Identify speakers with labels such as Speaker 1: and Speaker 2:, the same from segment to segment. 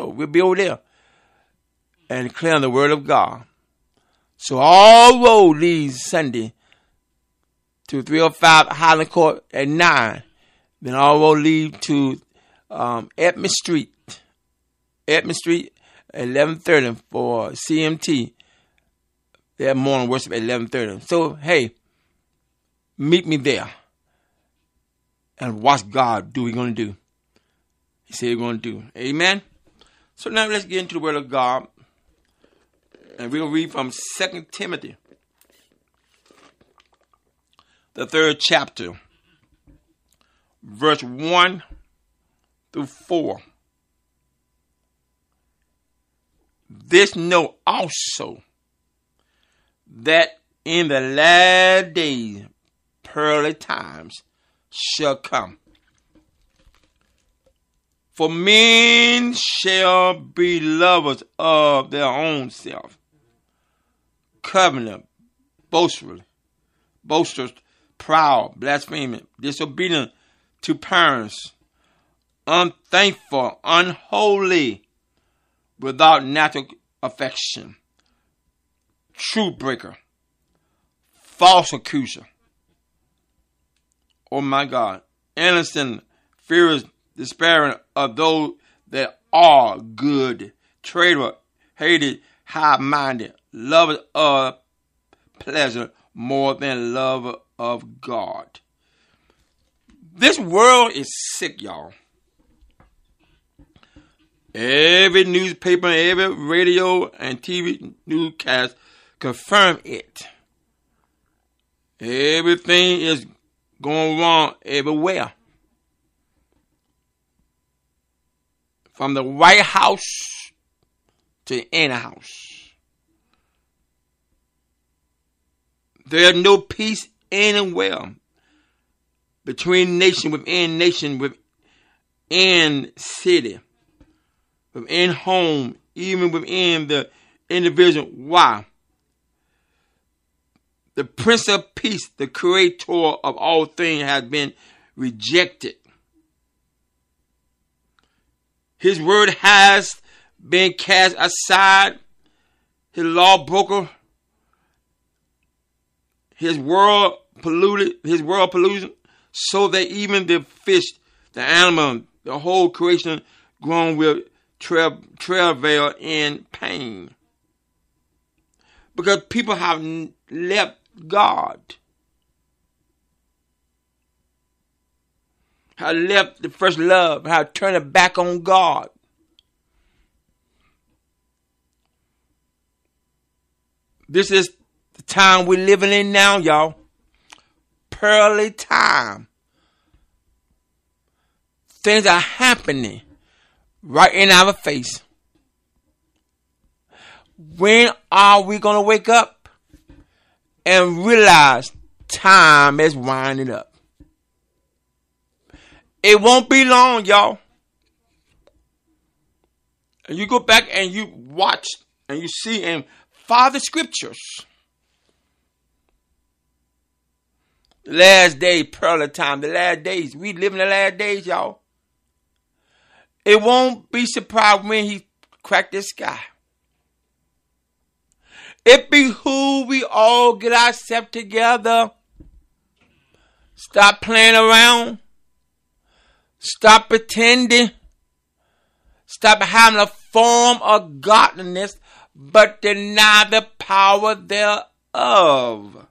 Speaker 1: So we'll be over there and declaring the word of God. So all road leads Sunday to 305 Highland Court at 9. Then all road lead to Edmund Street at 11:30 for CMT. They have morning worship at 11:30. So, hey, meet me there and watch God do what He's going to do. He said He's going to do. Amen? So now let's get into the Word of God. And we're going to read from 2 Timothy, the 3rd chapter, verse 1 through 4. This know also, that in the last days pearly times shall come. For men shall be lovers of their own self, covenant, boasters, proud, blaspheming, disobedient to parents, unthankful, unholy, without natural affection, truth breaker, false accuser. Oh my God. Innocent, fearless, despairing of those that are good, traitor, hated, high-minded, lovers of pleasure more than lover of God. This world is sick, y'all. Every newspaper, every radio and TV newscast confirm it. Everything is going wrong everywhere. From the White House to any house. There's no peace anywhere between nation, within city, within home, even within the individual. Why? The Prince of Peace, the creator of all things, has been rejected. His word has been cast aside. His law broker, his world pollution, so that even the fish, the animal, the whole creation grown with travail and pain. Because people have left God. Have left the first love. Have turned it back on God. This is the time we're living in now, y'all. Pearly time. Things are happening right in our face. When are we going to wake up and realize time is winding up? It won't be long, y'all. And you go back and you watch and you see in Father Scriptures. The last day, pearly time, the last days. We live in the last days, y'all. It won't be surprised when He cracked the sky. It behooves we all get ourselves together. Stop playing around. Stop pretending. Stop having a form of godliness, but deny the power thereof.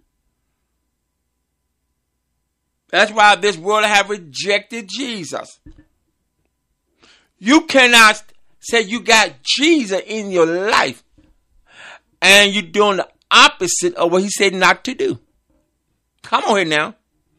Speaker 1: That's why this world have rejected Jesus. You cannot say you got Jesus in your life and you're doing the opposite of what He said not to do. Come on here now.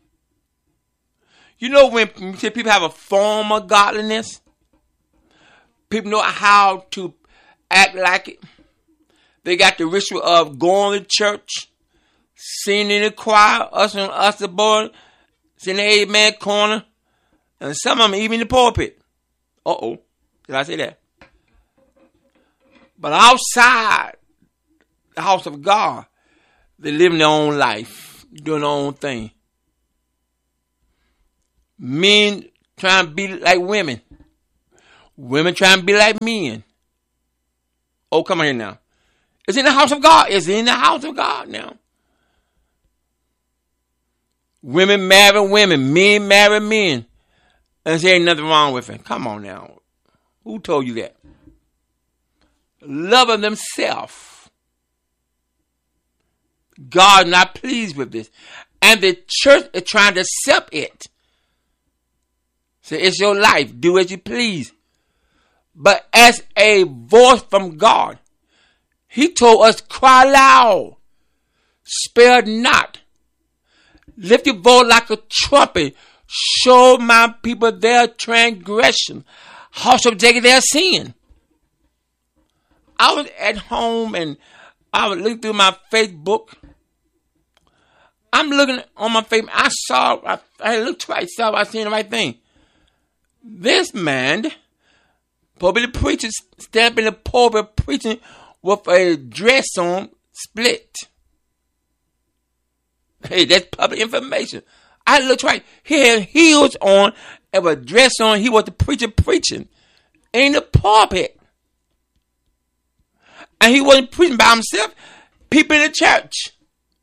Speaker 1: You know when people have a form of godliness, people know how to act like it. They got the ritual of going to church, singing in the choir, us the board, singing the amen corner, and some of them even in the pulpit. Uh-oh. Did I say that? But outside the house of God, they live their own life, doing their own thing. Men trying to be like women. Women trying to be like men. Oh, come on here now. It's in the house of God. It's in the house of God now. Women marry women. Men marry men. And there ain't nothing wrong with it. Come on now. Who told you that? Loving themselves. God not pleased with this. And the church is trying to accept it. So it's your life. Do as you please. But as a voice from God, he told us, cry loud. Spare not. Lift your voice like a trumpet. Show my people their transgression. Also take their sin. I was at home and I was looking through my Facebook. I'm looking on my Facebook. I looked twice, saw I seen the right thing. This man, probably the preacher, stand up in the pulpit preaching with a dress on split. Hey, that's public information. I looked right. He had heels on and a dress on. He was the preacher preaching in the pulpit. And he wasn't preaching by himself. People in the church.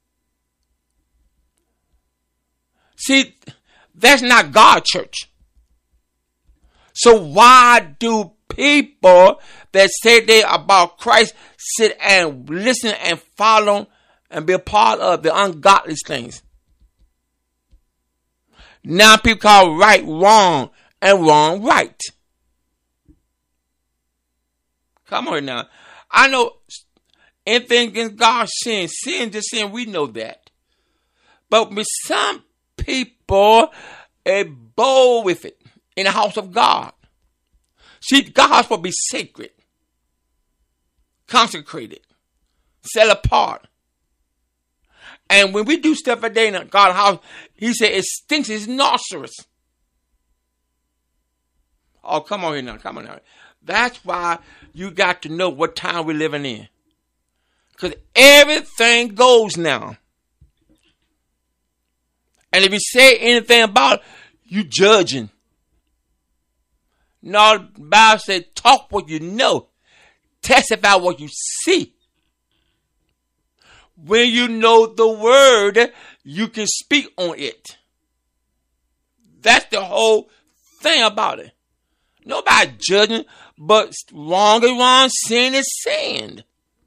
Speaker 1: See, that's not God's church. So why do people that say they about Christ sit and listen and follow and be a part of the ungodly things? Now people call right wrong and wrong right. Come on now. I know anything against God, sin. Sin just sin. We know that. But with some people, are bold with it in the house of God. See, God's supposed to be sacred, consecrated, set apart. And when we do stuff a day in God's house, he said it stinks, it's nostrils. Oh, come on here now, come on now. That's why you got to know what time we're living in. Because everything goes now. And if you say anything about it, you judging. No, the Bible said, talk what you know. Testify what you see. When you know the word, you can speak on it. That's the whole thing about it. Nobody judging, but wrong is wrong, sin is sin.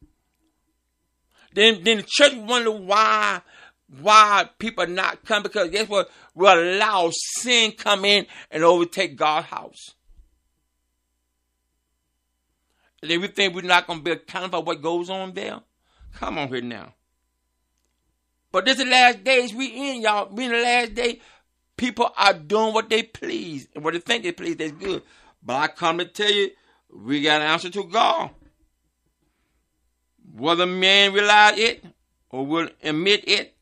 Speaker 1: Then the church wonder why people are not coming, because guess what? We allow sin come in and overtake God's house. And then we think we're not going to be accountable for what goes on there. Come on here now. But this is the last days we in, y'all. We in the last day. People are doing what they please. And what they think they please, that's good. But I come to tell you, we got to answer to God. Whether man realize it or will admit it,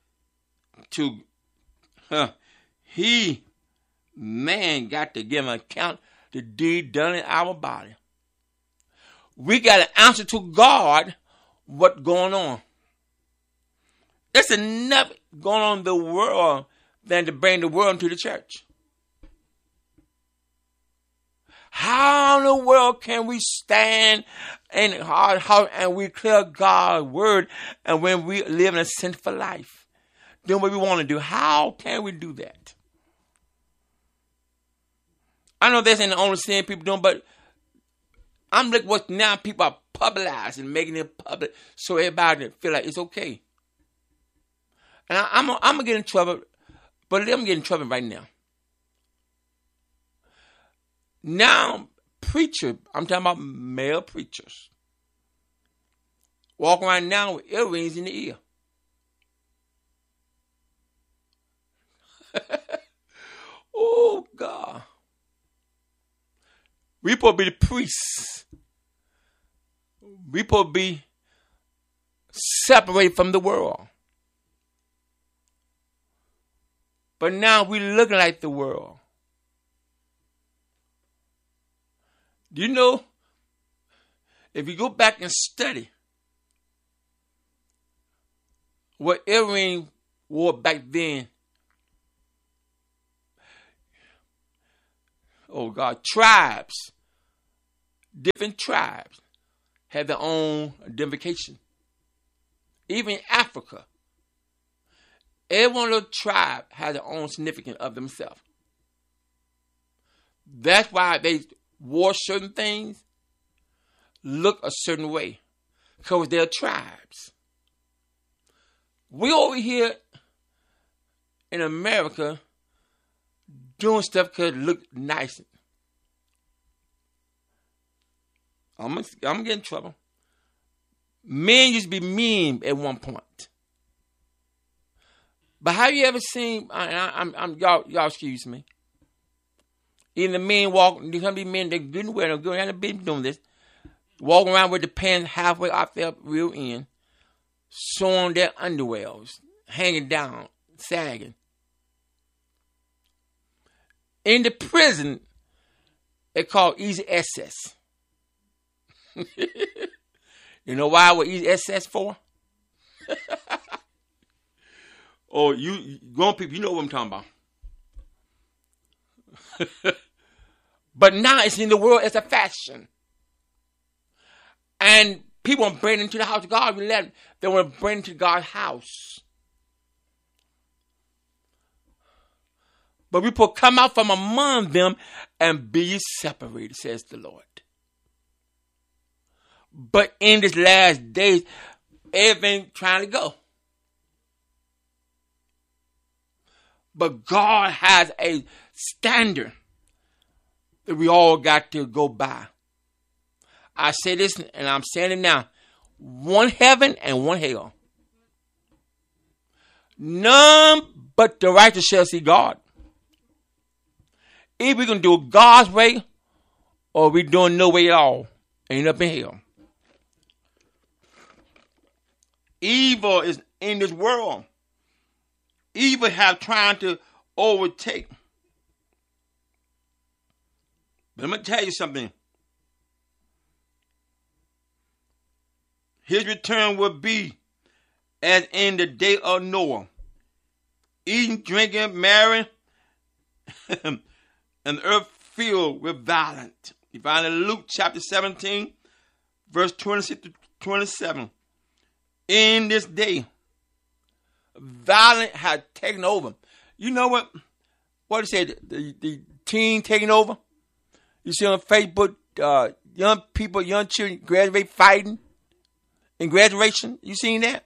Speaker 1: man got to give an account the deed done in our body. We got to answer to God what's going on. There's enough going on in the world than to bring the world into the church. How in the world can we stand in our house and we clear God's word, and when we live in a sinful life, doing what we want to do? How can we do that? I know this ain't the only sin people doing, but I'm looking what now people are publicizing, making it public so everybody feel like it's okay. And I'm going to get in trouble, but let me get in trouble right now. Now, preacher, I'm talking about male preachers, walk around now with earrings in the ear. Oh, God. We supposed to be the priests. We supposed to be separated from the world. But now we looking like the world. Do you know, if you go back and study what earring wore back then, oh God, tribes different tribes have their own identification. Even in Africa, every one of the tribes has their own significance of themselves. That's why they wore certain things, look a certain way, because they're tribes. We over here in America doing stuff because it look nice. I'm gonna get in trouble. Men used to be mean at one point. But have you ever seen, y'all excuse me, even the men walking, some of these men, they're good and well, they're good, they've been doing this, walking around with the pants halfway off their real end, showing their underwears, hanging down, sagging. In the prison, they call easy access. You know why? What easy access for? Oh, you grown people, you know what I'm talking about. But now it's in the world as a fashion. And people want to bring it into the house of God. They want to bring it to God's house. But we put come out from among them and be ye separated, says the Lord. But in this last days, everything trying to go. But God has a standard that we all got to go by. I say this and I'm saying it now. One heaven and one hell. None but the righteous shall see God. Either we're going to do it God's way or we're doing no way at all. End up in hell. Evil is in this world. Evil have trying to overtake. But I'm going to tell you something. His return will be as in the day of Noah. Eating, drinking, marrying, and the earth filled with violence. You find in Luke chapter 17, verse 26 to 27. In this day, violence had taken over. You know what? What it said? The teen taking over. You see on Facebook, young people, young children graduate fighting in graduation. You seen that?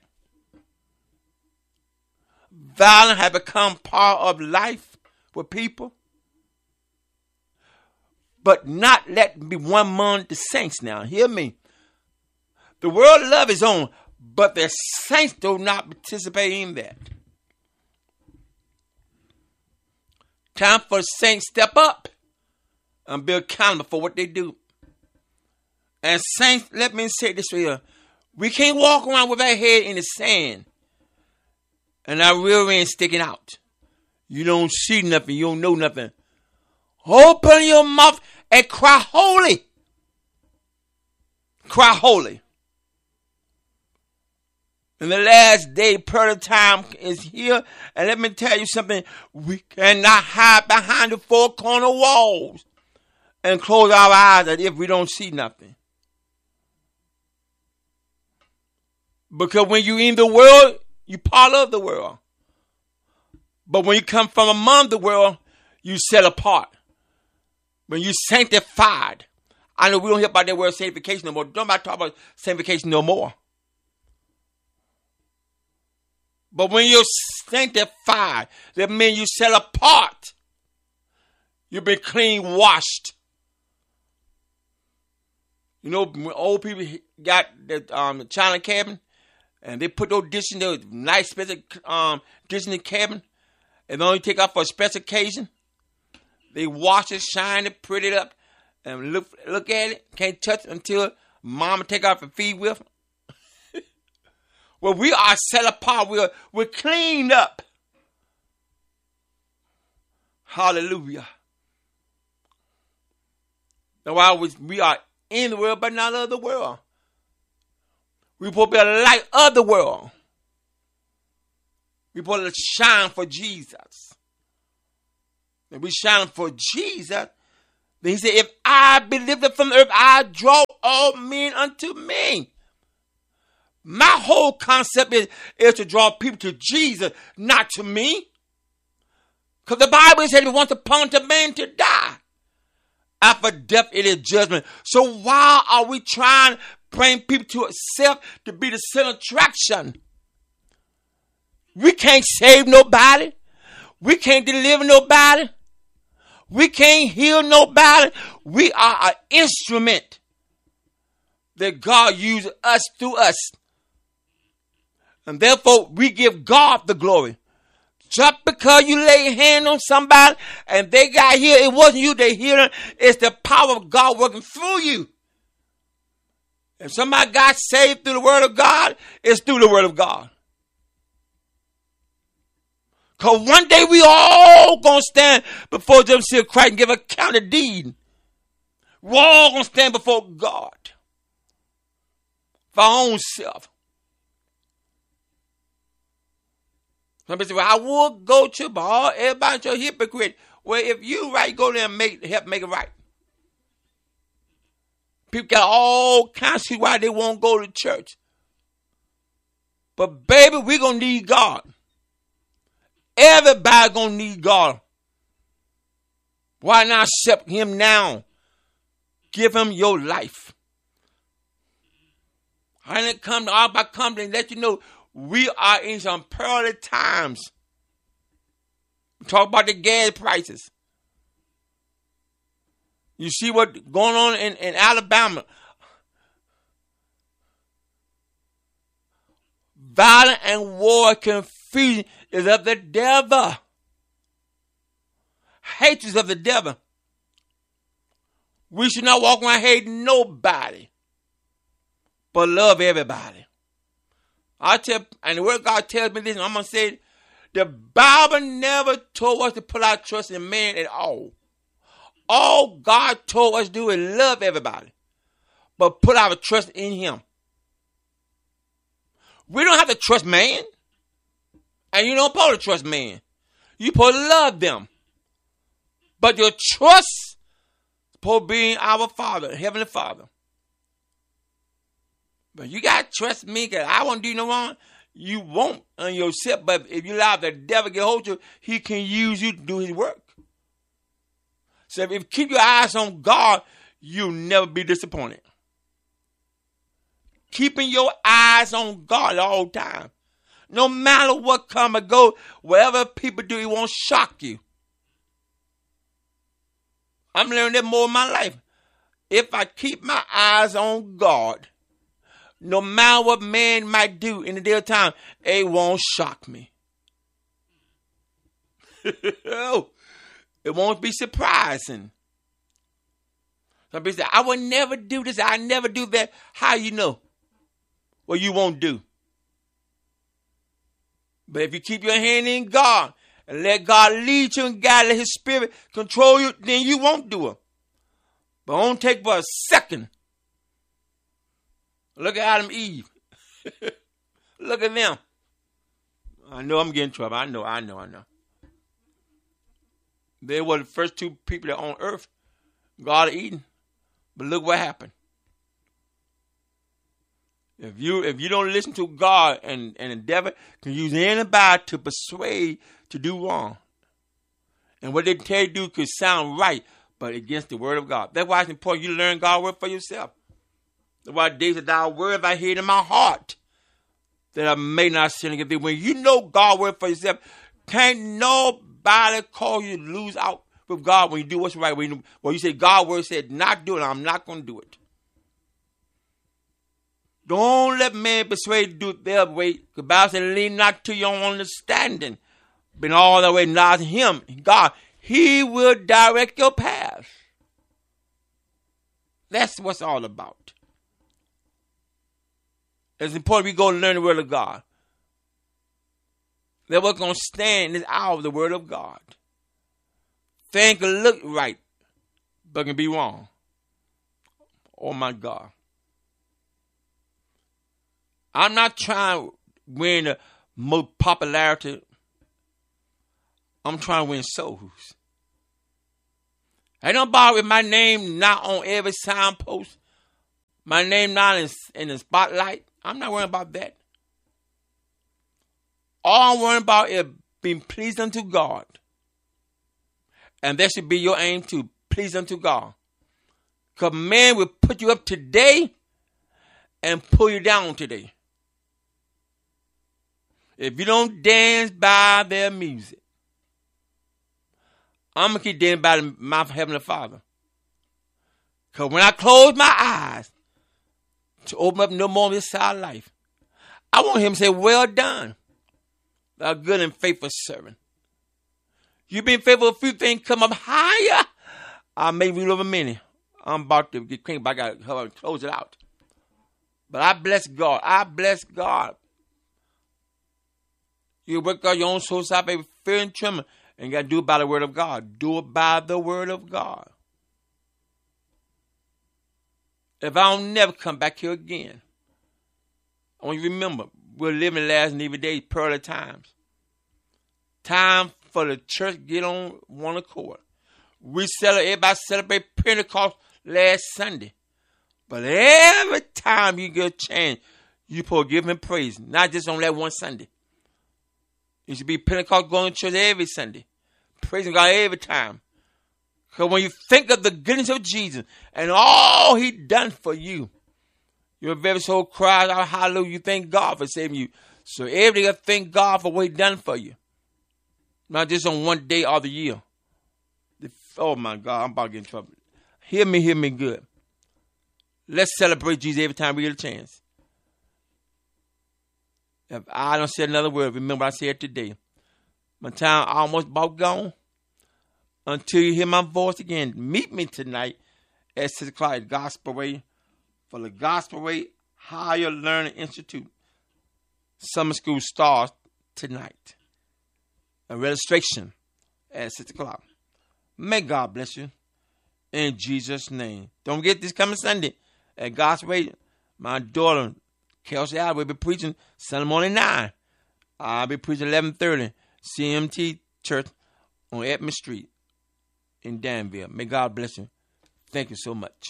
Speaker 1: Violence has become part of life with people. But not let be one among the saints now. Hear me. The world love its own, but the saints do not participate in that. Time for the saints to step up and be accountable for what they do. And saints, let me say this here. We can't walk around with our head in the sand and our rear end sticking out. You don't see nothing. You don't know nothing. Open your mouth and cry holy. Cry holy. In the last day, period of time is here. And let me tell you something. We cannot hide behind the four corner walls and close our eyes as if we don't see nothing. Because when you're in the world, you're part of the world. But when you come from among the world, you set apart. When you sanctified. I know we don't hear about that word sanctification no more. Don't talk about sanctification no more. But when you're sanctified, that means you set apart. You've been clean washed. You know, when old people got the China cabin, and they put those dishes in those nice special dishes in the cabin, and they only take out for a special occasion. They wash it, shine it, pretty it up, and look at it. Can't touch it until mama take out and feed with. Well, we are set apart. We're cleaned up. Hallelujah. That's why we are in the world, but not of the world. We're supposed to be a light of the world. We're supposed to shine for Jesus. And we shine for Jesus. Then he said, if I be lifted from the earth, I draw all men unto me. My whole concept is to draw people to Jesus, not to me. Because the Bible said it wants upon a man to die. After death, it is judgment. So why are we trying to bring people to accept to be the center attraction? We can't save nobody. We can't deliver nobody. We can't heal nobody. We are an instrument that God uses us through us. And therefore, we give God the glory. Just because you lay a hand on somebody and they got healed, it wasn't you they healing. It's the power of God working through you. If somebody got saved through the word of God, it's through the word of God. Because one day we all going to stand before them seat of Christ and give account of deed. We're all going to stand before God for our own self. Somebody say, well, I would go to, but everybody's a hypocrite. Well, if you right, go there and help make it right. People got all kinds of reasons why they won't go to church. But baby, we're going to need God. Everybody going to need God. Why not accept him now? Give him your life. I didn't come to all by coming and let you know we are in some perilous times. We talk about the gas prices. You see what's going on in Alabama. Violence and war, confusion is of the devil. Hatred is of the devil. We should not walk around hating nobody, but love everybody. I tell, and the word of God tells me this, and I'm going to say it. The Bible never told us to put our trust in man at all. All God told us to do is love everybody, but put our trust in him. We don't have to trust man, and you don't supposed to trust man. You supposed to love them. But your trust is supposed to be in our Father, Heavenly Father. But you got to trust me because I won't do no wrong. You won't on yourself. But if you allow the devil to get hold of you, he can use you to do his work. So if you keep your eyes on God, you'll never be disappointed. Keeping your eyes on God all the time. No matter what come or go, whatever people do, it won't shock you. I'm learning that more in my life. If I keep my eyes on God, no matter what man might do in the day of time, it won't shock me. It won't be surprising. Somebody say, I will never do this. I never do that. How you know? Well, you won't do. But if you keep your hand in God and let God lead you and guide, let his spirit control you, then you won't do it. But don't take for a second. Look at Adam and Eve. Look at them. I know I'm getting in trouble. I know. They were the first two people that on earth, God of Eden. But look what happened. If you don't listen to God and the devil can use anybody to persuade to do wrong. And what they tell you to do could sound right, but against the word of God. That's why it's important you learn God's word for yourself. That's why David said, thy word I hid in my heart, that I may not sin against thee. When you know God's word for yourself, can't nobody call you to lose out with God when you do what's right. When you say God's word said not do it, I'm not going to do it. Don't let man persuade you to do it their way. The Bible said, lean not to your own understanding, but in all the way not him, God. He will direct your path. That's what's all about. It's important we go and learn the word of God. That we're going to stand in this hour of the word of God. Things can look right, but can be wrong. Oh my God. I'm not trying to win the most popularity. I'm trying to win souls. Ain't nobody with my name not on every signpost. My name not in the spotlight. I'm not worrying about that. All I'm worrying about is being pleased unto God. And that should be your aim too. Please unto God. Because man will put you up today and pull you down today. If you don't dance by their music, I'm going to keep dancing by my Heavenly Father. Because when I close my eyes to open up no more of this side of life, I want him to say, well done, thou good and faithful servant. You've been faithful, a few things come up higher. I may rule over many. I'm about to get cranked, but I got to close it out. But I bless God. I bless God. You work out your own soul salvation with fear and tremor. And you got to do it by the word of God. Do it by the word of God. If I don't never come back here again, I want you to remember, we're living the last and evil days, pearly times. Time for the church to get on one accord. Everybody celebrate Pentecost last Sunday. But every time you get a chance, you supposed to give him praise. Not just on that one Sunday. It should be Pentecost going to church every Sunday. Praising God every time. Because when you think of the goodness of Jesus and all he done for you, your very soul cries out, hallelujah, you thank God for saving you. So every day, thank God for what he done for you. Not just on one day of the year. Oh my God, I'm about to get in trouble. Hear me good. Let's celebrate Jesus every time we get a chance. If I don't say another word, remember I said today. My time almost about gone. Until you hear my voice again, meet me tonight at 6 o'clock at Gospel Way for the Gospel Way Higher Learning Institute. Summer school starts tonight. A registration at 6 o'clock. May God bless you. In Jesus' name. Don't forget this coming Sunday at Gospel Way. My daughter, Kelsey Allen, will be preaching Sunday morning 9. I'll be preaching 11:30. CMT Church on Edmond Street in Danville. May God bless you. Thank you so much.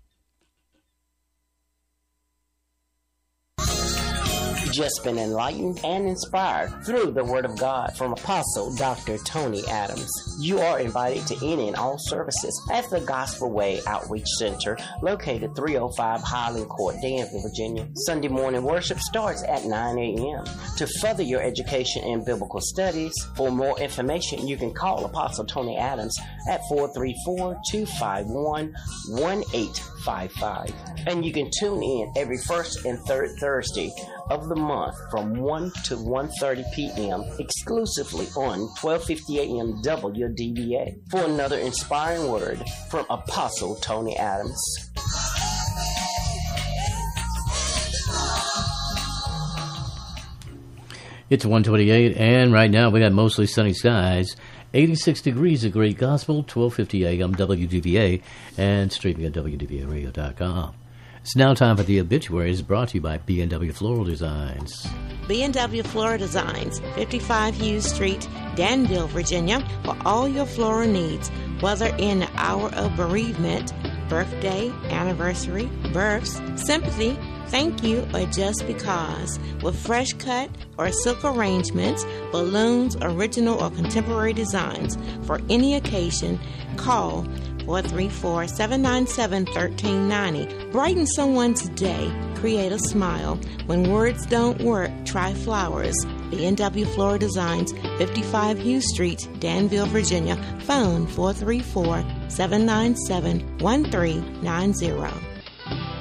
Speaker 2: Just been enlightened and inspired through the Word of God from Apostle Dr. Tony Adams. You are invited to any and all services at the Gospel Way Outreach Center, located 305 Highland Court, Danville, Virginia. Sunday morning worship starts at 9 a.m. To further your education in biblical studies, for more information, you can call Apostle Tony Adams at 434-251-1855. And you can tune in every first and third Thursday of the month from 1 to 1:30 p.m. exclusively on 1250 a.m. WDVA for another inspiring word from Apostle Tony Adams.
Speaker 3: It's 1:28, and right now we got mostly sunny skies. 86 degrees of great gospel, 1250 a.m. WDVA, and streaming at WDVAradio.com. It's now time for the obituaries, brought to you by B&W Floral Designs.
Speaker 4: B&W Floral Designs, 55 Hughes Street, Danville, Virginia, for all your floral needs, whether in the hour of bereavement, birthday, anniversary, births, sympathy, thank you, or just because. With fresh cut or silk arrangements, balloons, original or contemporary designs for any occasion, call 434-797-1390. Brighten someone's day. Create a smile. When words don't work, try flowers. B&W Floral Designs, 55 Hughes Street, Danville, Virginia. Phone 434-797-1390.